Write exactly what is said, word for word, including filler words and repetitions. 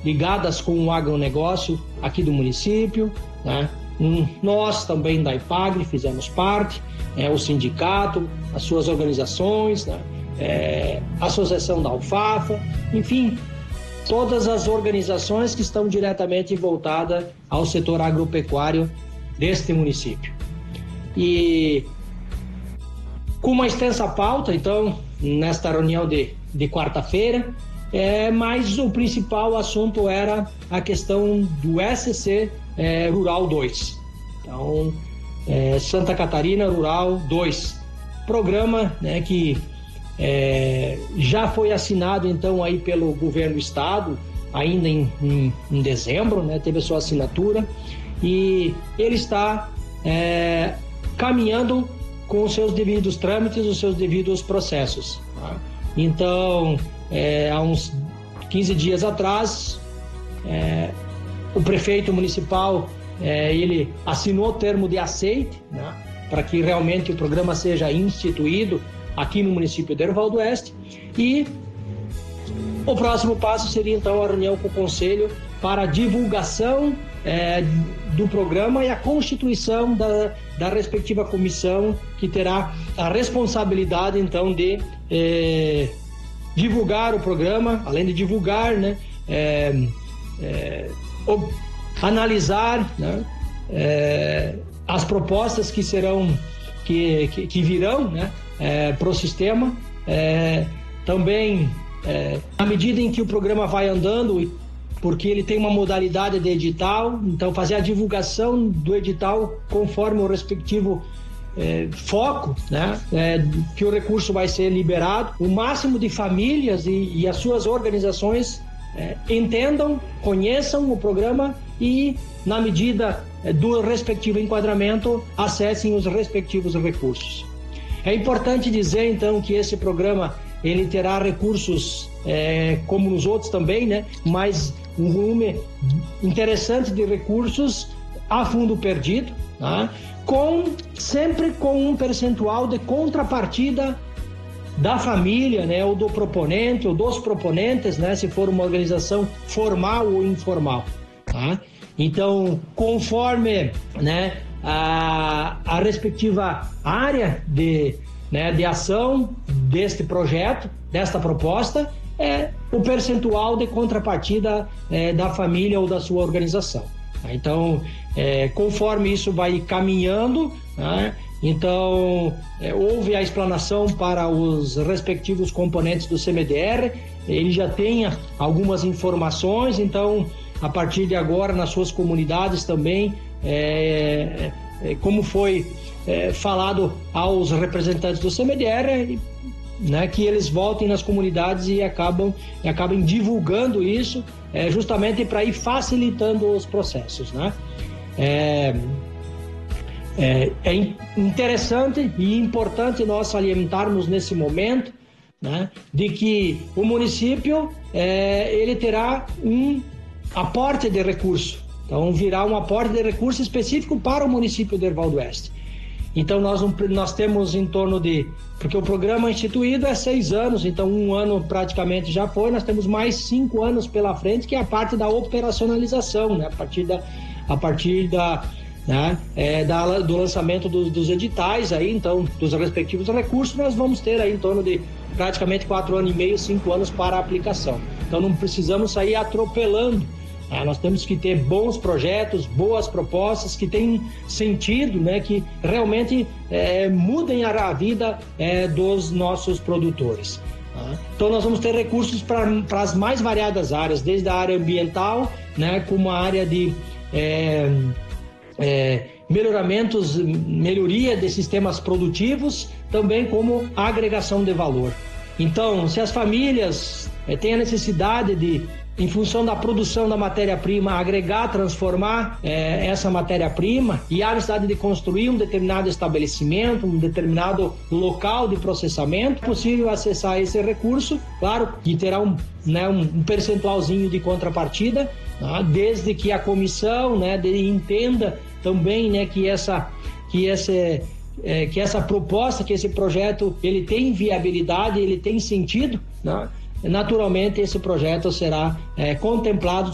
ligadas com o agronegócio aqui do município, né? Nós também da IPAGRE fizemos parte, é, o sindicato, as suas organizações, né? É, a Associação da Alfafa, enfim, todas as organizações que estão diretamente voltadas ao setor agropecuário deste município. E com uma extensa pauta, então, nesta reunião de, de quarta-feira, é, mas o principal assunto era a questão do S C é, Rural dois. Então, é, Santa Catarina Rural dois, programa, né, que é, já foi assinado então aí pelo governo do estado, ainda em, em, em dezembro, né, teve a sua assinatura, e ele está é, caminhando com os seus devidos trâmites, os seus devidos processos. Tá? Então, é, há uns quinze dias atrás, é, o prefeito municipal é, ele assinou o termo de aceite, né, para que realmente o programa seja instituído aqui no município de Erval do Oeste, e o próximo passo seria então a reunião com o conselho para a divulgação é, do programa e a constituição da, da respectiva comissão, que terá a responsabilidade então de é, divulgar o programa, além de divulgar, né, é, é, ob, analisar, né, é, as propostas que serão que, que, que virão, né, é, para o sistema, é, também é, à medida em que o programa vai andando, porque ele tem uma modalidade de edital, então fazer a divulgação do edital conforme o respectivo é, foco, né, é, que o recurso vai ser liberado, o máximo de famílias e, e as suas organizações é, entendam, conheçam o programa e, na medida do respectivo enquadramento, acessem os respectivos recursos. É importante dizer, então, que esse programa ele terá recursos, é, como nos outros também, né? Mas um volume interessante de recursos a fundo perdido, tá? Com, sempre com um percentual de contrapartida da família, né? Ou do proponente, ou dos proponentes, né? Se for uma organização formal ou informal, tá? Então, conforme, né, a, a respectiva área de, né, de ação deste projeto, desta proposta, é o percentual de contrapartida é, da família ou da sua organização. Então, é, conforme isso vai caminhando, né, então é, houve a explanação para os respectivos componentes do C M D R, ele já tem algumas informações, então a partir de agora nas suas comunidades também, é, é, como foi é, falado aos representantes do C M D R, né, que eles voltem nas comunidades e acabam, e acabem divulgando isso, é, justamente para ir facilitando os processos, né? É, é, é interessante e importante nós salientarmos nesse momento, né, de que o município é, ele terá um aporte de recurso, então virá um aporte de recurso específico para o município de Erval do Oeste. Então nós, nós temos em torno de, porque o programa instituído é seis anos, então um ano praticamente já foi, nós temos mais cinco anos pela frente, que é a parte da operacionalização, né? a partir da, a partir da, né? é, da do lançamento dos, dos editais aí, então dos respectivos recursos, nós vamos ter aí em torno de praticamente quatro anos e meio, cinco anos para a aplicação. Então não precisamos sair atropelando. Ah, nós temos que ter bons projetos, boas propostas que tenham sentido, né, que realmente é, mudem a, a vida é, dos nossos produtores. Tá? Então nós vamos ter recursos para as mais variadas áreas, desde a área ambiental, né, como a área de é, é, melhoramentos, melhoria de sistemas produtivos, também como a agregação de valor. Então, se as famílias é, têm a necessidade de, em função da produção da matéria-prima, agregar, transformar é, essa matéria-prima, e há necessidade de construir um determinado estabelecimento, um determinado local de processamento, é possível acessar esse recurso, claro, que terá um, né, um, um percentualzinho de contrapartida, tá? Desde que a comissão, né, de, entenda também, né, que essa, que esse, é, que essa proposta, que esse projeto, ele tem viabilidade, ele tem sentido, né? Naturalmente esse projeto será é, contemplado